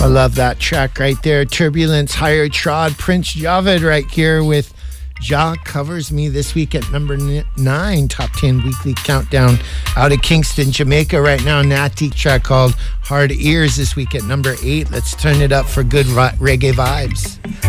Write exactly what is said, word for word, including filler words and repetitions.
I love that track right there. Turbulence, Higher Trod, Prince Javed right here with Ja Covers Me this week at number nine, top ten weekly countdown out of Kingston, Jamaica right now. Natty track called Hard Ears this week at number eight. Let's turn it up for good reggae vibes.